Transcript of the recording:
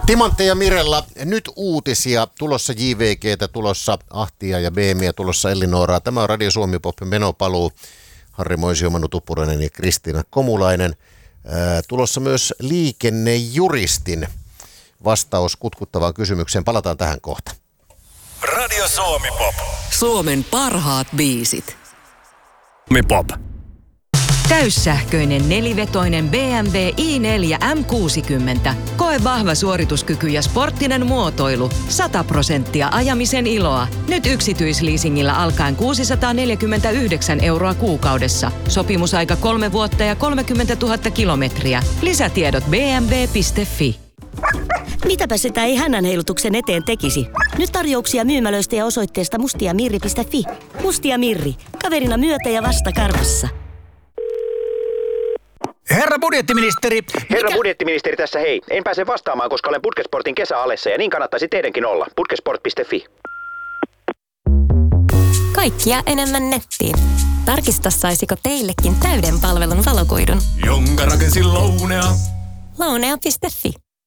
Timantti ja Mirella, nyt uutisia. Tulossa JVG:tä, tulossa Ahtia ja BM:iä, tulossa Ellinoraa. Tämä on Radio Suomi Pop menopaluu. Harri Moisio, Manu Tuppurainen ja Kristiina Komulainen. Tulossa myös liikennejuristin vastaus kutkuttavaan kysymykseen. Palataan tähän kohta. Radio Suomi Pop. Suomen parhaat biisit. Suomi Pop. Täyssähköinen nelivetoinen BMW i4 M60. Koe vahva suorituskyky ja sporttinen muotoilu. 100% ajamisen iloa. Nyt yksityisleasingillä alkaen 649 € kuukaudessa. Sopimusaika 3 vuotta ja 30 000 kilometriä. Lisätiedot bmw.fi. Mitäpä sitä ei hännänheilutuksen eteen tekisi? Nyt tarjouksia myymälöistä ja osoitteesta mustiamirri.fi. Mustia Mirri. Kaverina myötä ja vasta karvassa. Herra budjettiministeri! Herra budjettiministeri tässä hei. En pääse vastaamaan, koska olen Putkesportin kesäalessa ja niin kannattaisi teidänkin olla. Putkesport.fi. Kaikkia enemmän nettiin. Tarkista, saisiko teillekin täyden palvelun valokuidun. Jonka rakensin Lounea. Lounea.fi.